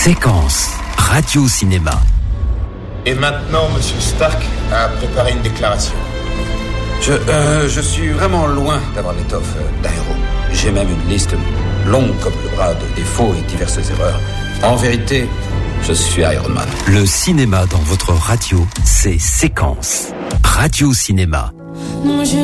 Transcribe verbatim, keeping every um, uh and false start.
Séquence radio-cinéma. Et maintenant, Monsieur Stark a préparé une déclaration. Je, euh, je suis vraiment loin d'avoir l'étoffe d'un héros. J'ai même une liste longue comme le bras de défauts et diverses erreurs. En vérité, je suis Iron Man. Le cinéma dans votre radio, c'est Séquence radio-cinéma. Non, je